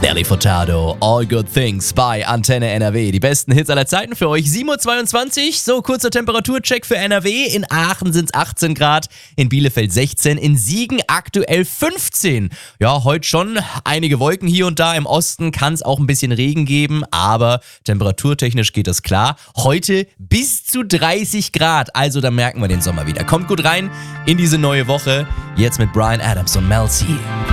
Nelly Furtado, All Good Things bei Antenne NRW. Die besten Hits aller Zeiten für euch. 7:22 Uhr, so kurzer Temperaturcheck für NRW. In Aachen sind es 18 Grad, in Bielefeld 16, in Siegen aktuell 15. Ja, heute schon einige Wolken hier und da. Im Osten kann es auch ein bisschen Regen geben, aber temperaturtechnisch geht das klar. Heute bis zu 30 Grad, also da merken wir den Sommer wieder. Kommt gut rein in diese neue Woche. Jetzt mit Bryan Adams und Mel C.